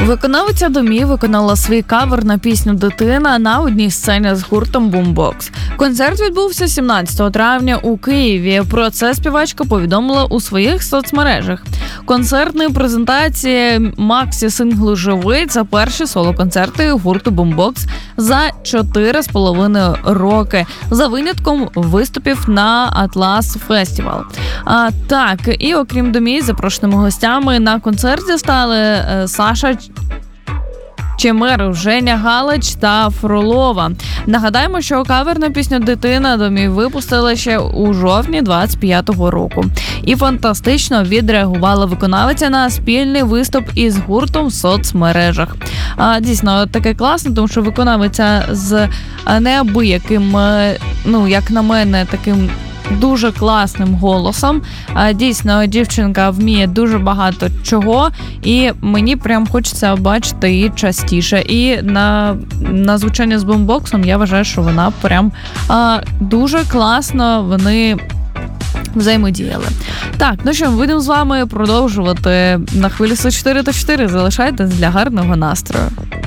Виконавиця Домі виконала свій кавер на пісню «Дитина» на одній сцені з гуртом Boombox. Концерт відбувся 17 травня у Києві. Про це співачка повідомила у своїх соцмережах. Концертної презентації максі-синглу «Живий» – це перші соло-концерти гурту Boombox за 4,5 роки, за винятком виступів на Атлас Фестивал. Так, і окрім Домі, запрошеними гостями на концерті стали Саша Чемер, Женя Галич та Фролова. Нагадаємо, що кавер на пісню «Дитина» Домі випустили ще у жовтні 25-го року. І фантастично відреагувала виконавиця на спільний виступ із гуртом в соцмережах. Дійсно, таке класно, тому що виконавиця з неабияким, як на мене, таким дуже класним голосом. Дійсно, дівчинка вміє дуже багато чого, і мені прям хочеться бачити її частіше. І на звучання з бумбоксом я вважаю, що вона прям дуже класно вони взаємодіяли. Так, ну що, ми будемо з вами продовжувати на хвилі 104.4. Залишайтесь для гарного настрою.